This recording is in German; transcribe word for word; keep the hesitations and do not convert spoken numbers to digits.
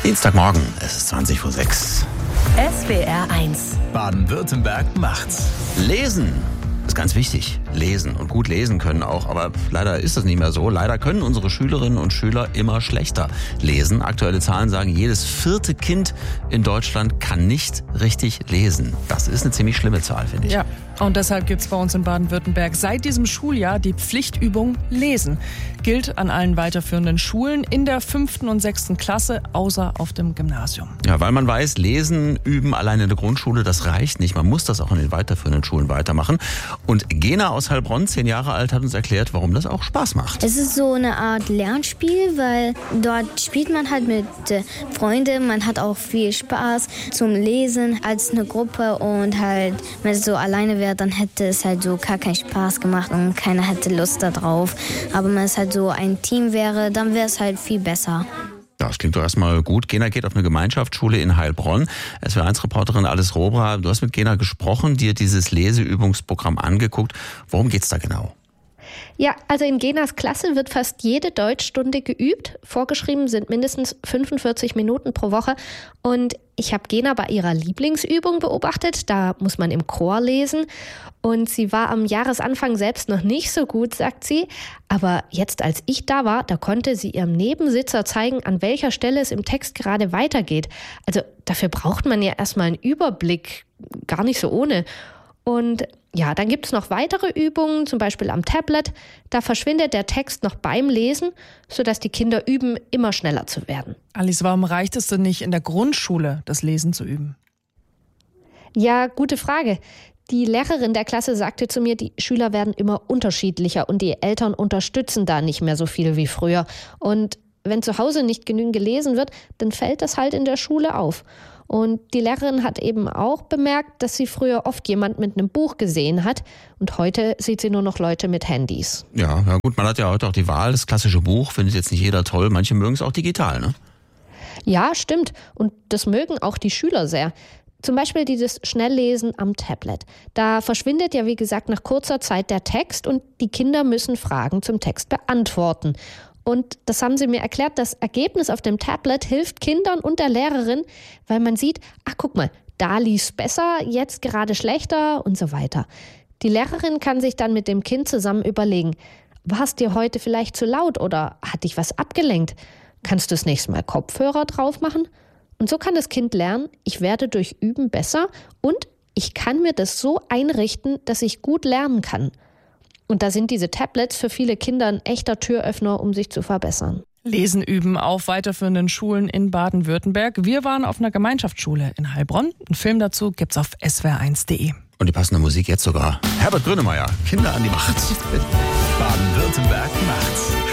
Dienstagmorgen, es ist zwanzig vor sechs. S W R eins. Baden-Württemberg macht's. Lesen ist ganz wichtig. Lesen und gut lesen können auch, aber leider ist das nicht mehr so. Leider können unsere Schülerinnen und Schüler immer schlechter lesen. Aktuelle Zahlen sagen, jedes vierte Kind in Deutschland kann nicht richtig lesen. Das ist eine ziemlich schlimme Zahl, finde ich. Ja, und deshalb gibt es bei uns in Baden-Württemberg seit diesem Schuljahr die Pflichtübung Lesen. Gilt an allen weiterführenden Schulen in der fünften und sechsten Klasse, außer auf dem Gymnasium. Ja, weil man weiß, Lesen üben alleine in der Grundschule, das reicht nicht. Man muss das auch in den weiterführenden Schulen weitermachen. Und Gena aus Heilbronn, zehn Jahre alt, hat uns erklärt, warum das auch Spaß macht. Es ist so eine Art Lernspiel, weil dort spielt man halt mit äh, Freunden. Man hat auch viel Spaß zum Lesen als eine Gruppe. Und halt, wenn es so alleine wäre, dann hätte es halt so gar keinen Spaß gemacht und keiner hätte Lust darauf. Aber wenn es halt so ein Team wäre, dann wäre es halt viel besser. Ja, das klingt doch erstmal gut. Gena geht auf eine Gemeinschaftsschule in Heilbronn. S W R eins Reporterin Alice Robra, du hast mit Gena gesprochen, dir dieses Leseübungsprogramm angeguckt. Worum geht's da genau? Ja, also in Genas Klasse wird fast jede Deutschstunde geübt. Vorgeschrieben sind mindestens fünfundvierzig Minuten pro Woche. Und ich habe Gena bei ihrer Lieblingsübung beobachtet. Da muss man im Chor lesen. Und sie war am Jahresanfang selbst noch nicht so gut, sagt sie. Aber jetzt, als ich da war, da konnte sie ihrem Nebensitzer zeigen, an welcher Stelle es im Text gerade weitergeht. Also dafür braucht man ja erstmal einen Überblick. Gar nicht so ohne. Und ja, dann gibt es noch weitere Übungen, zum Beispiel am Tablet. Da verschwindet der Text noch beim Lesen, sodass die Kinder üben, immer schneller zu werden. Alice, warum reicht es denn nicht, in der Grundschule das Lesen zu üben? Ja, gute Frage. Die Lehrerin der Klasse sagte zu mir, die Schüler werden immer unterschiedlicher und die Eltern unterstützen da nicht mehr so viel wie früher. Und wenn zu Hause nicht genügend gelesen wird, dann fällt das halt in der Schule auf. Und die Lehrerin hat eben auch bemerkt, dass sie früher oft jemand mit einem Buch gesehen hat. Und heute sieht sie nur noch Leute mit Handys. Ja, ja gut, man hat ja heute auch die Wahl. Das klassische Buch findet jetzt nicht jeder toll. Manche mögen es auch digital, ne? Ja, stimmt. Und das mögen auch die Schüler sehr. Zum Beispiel dieses Schnelllesen am Tablet. Da verschwindet ja, wie gesagt, nach kurzer Zeit der Text und die Kinder müssen Fragen zum Text beantworten. Und das haben sie mir erklärt, das Ergebnis auf dem Tablet hilft Kindern und der Lehrerin, weil man sieht, ach guck mal, da lief's besser, jetzt gerade schlechter und so weiter. Die Lehrerin kann sich dann mit dem Kind zusammen überlegen, war es dir heute vielleicht zu laut oder hat dich was abgelenkt? Kannst du das nächste Mal Kopfhörer drauf machen? Und so kann das Kind lernen, ich werde durch Üben besser und ich kann mir das so einrichten, dass ich gut lernen kann. Und da sind diese Tablets für viele Kinder ein echter Türöffner, um sich zu verbessern. Lesen üben auf weiterführenden Schulen in Baden-Württemberg. Wir waren auf einer Gemeinschaftsschule in Heilbronn. Einen Film dazu gibt's auf S W R eins punkt de. Und die passende Musik jetzt sogar. Herbert Grönemeyer, Kinder an die Macht. Baden-Württemberg macht's.